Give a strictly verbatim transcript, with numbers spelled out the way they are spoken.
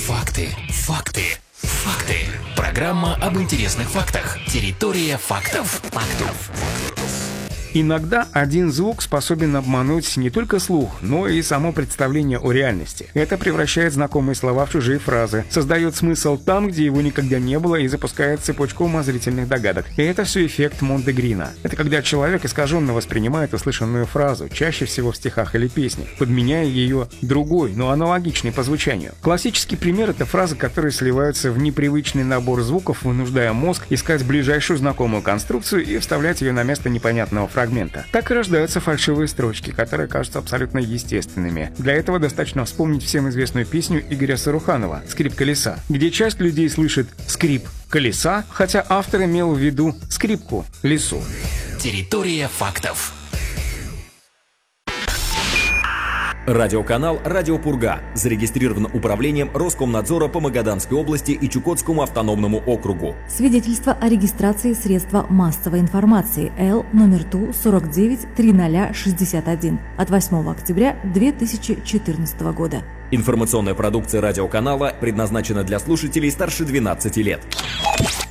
Факты, факты, факты. Программа об интересных фактах. Территория фактов. Фактов. Иногда один звук способен обмануть не только слух, но и само представление о реальности. Это превращает знакомые слова в чужие фразы, создает смысл там, где его никогда не было, и запускает цепочку умозрительных догадок. И это все эффект Монте-Грино. Это когда человек искаженно воспринимает услышанную фразу, чаще всего в стихах или песнях, подменяя ее другой, но аналогичной по звучанию. Классический пример — это фразы, которые сливаются в непривычный набор звуков, вынуждая мозг искать ближайшую знакомую конструкцию и вставлять ее на место непонятного фрагмента. Так и рождаются фальшивые строчки, которые кажутся абсолютно естественными. Для этого достаточно вспомнить всем известную песню Игоря Саруханова «Скрип колеса», где часть людей слышит «скрип колеса», хотя автор имел в виду скрипку лесу. Территория фактов. Радиоканал «Радио Пурга» зарегистрирован управлением Роскомнадзора по Магаданской области и Чукотскому автономному округу. Свидетельство о регистрации средства массовой информации Л номер Ту сорок девять триста шестьдесят один от восьмого октября две тысячи четырнадцатого года. Информационная продукция радиоканала предназначена для слушателей старше двенадцати лет.